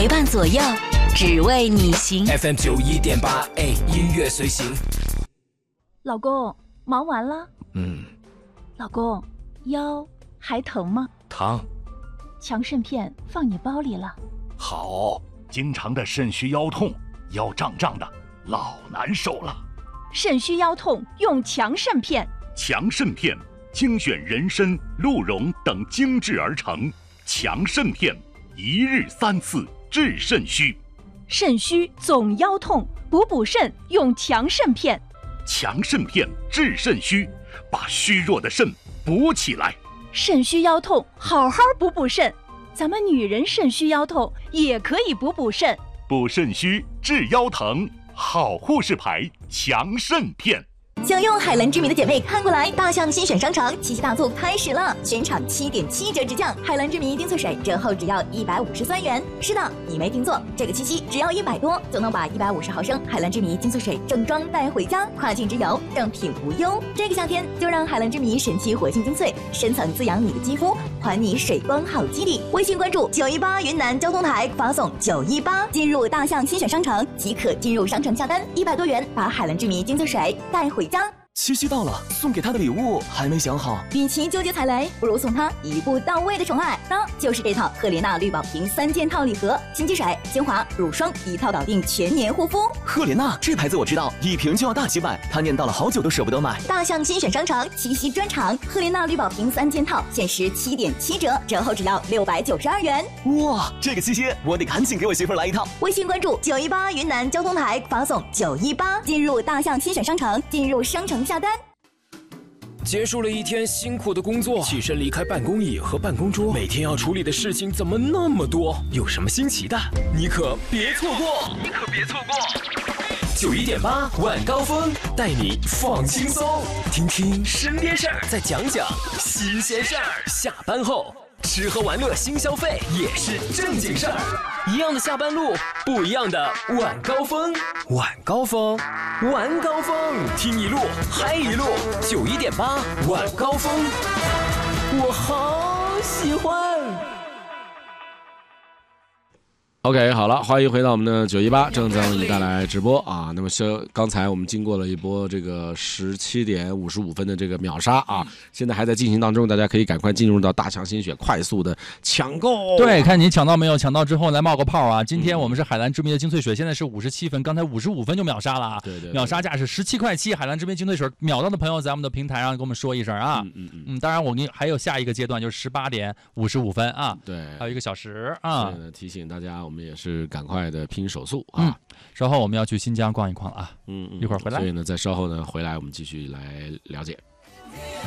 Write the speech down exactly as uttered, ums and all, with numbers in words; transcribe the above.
陪伴左右，只为你行。 F M 九一点八，哎，音乐随行。 老公，忙完了？ 嗯。 老公，腰还疼吗？ 疼。 强肾片放你包里了。 好。经常的肾虚腰痛，腰胀胀的，老难受了。 肾虚腰痛用强肾片。 强肾片精选人参、鹿茸等精制而成，强肾片一日三次治肾虚。 肾虚总腰痛，补补肾用强肾片。 强肾片治肾虚，把虚弱的肾补起来。 肾虚腰痛，好好补补肾。咱们女人肾虚腰痛也可以补补肾。 补肾虚治腰疼，好护士牌强肾片。 想用海蓝之谜的姐妹看过来，大象新选商城七夕大促开始了，全场七点七折直降，海蓝之谜精粹水折后只要一百五十三元。是的，你没听错，这个七夕只要一百多就能把一百五十毫升海蓝之谜精粹水正装带回家，跨境直邮，正品无忧。这个夏天就让海蓝之谜神奇活性精粹深层滋养你的肌肤，还你水光好肌理。微信关注九一八云南交通台，发送九一八进入大象新选商城即可进入商城下单，一百多元把海蓝之谜精粹水带回家。 七夕到了，送给他的礼物还没想好。 与其纠结踩雷，不如送他一步到位的宠爱，那就是这套赫莲娜绿宝瓶三件套礼盒，新机水、精华、乳霜一套搞定全年护肤。 赫莲娜这牌子我知道，一瓶就要大几百，他念叨了好久都舍不得买。 大象新选商城七夕专场，赫莲娜绿宝瓶三件套限时七点七折，折后只要六百九十二元。 哇，这个七夕我得赶紧给我媳妇来一套。 微信关注九一八云南交通台，发送九一八进入大象新选商城，进入商城下单。 结束了一天辛苦的工作，起身离开办公椅和办公桌，每天要处理的事情怎么那么多？有什么新奇的，你可别错过！你可别错过！九一点八晚高峰带你放轻松，听听身边事儿，再讲讲新鲜事儿。下班后吃喝玩乐新消费也是正经事儿，一样的下班路，不一样的晚高峰。晚高峰，晚高峰，听一路嗨一路。九一点八晚高峰，我好喜欢。 OK， 好了，欢迎回到我们的九一八，正在为你带来直播啊。那么是刚才我们经过了一波这个十七点五十五分的这个秒杀啊，现在还在进行当中，大家可以赶快进入到大强新选，快速的抢购。 对，看你抢到没有？抢到之后来冒个泡啊！今天我们是海蓝之谜的精粹水，现在是五十七分，刚才五十五分就秒杀了啊！ 对 对, 对， 秒杀价是十七块七，海蓝之谜精粹水秒到的朋友在我们的平台上跟我们说一声啊！ 嗯嗯 嗯, 嗯，当然我给还有下一个阶段，就是十八点五十五分啊， 对， 还有一个小时啊。 提醒大家，我们也是赶快。快的拼手速啊！ 嗯，稍后我们要去新疆逛一逛啊， 嗯，嗯一会儿回来。 所以呢，在稍后呢回来，我们继续来了解。